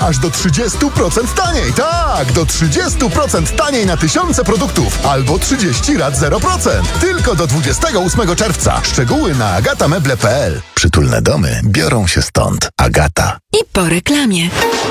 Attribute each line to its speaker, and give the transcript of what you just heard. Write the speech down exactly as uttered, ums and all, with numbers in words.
Speaker 1: aż do trzydzieści procent taniej. Tak, do trzydzieści procent taniej na tysiące produktów albo trzydzieści rat zero procent. Tylko do dwudziestego ósmego czerwca. Szczegóły na agata meble kropka p l. Przytulne domy biorą się stąd. Agata.
Speaker 2: I po reklamie.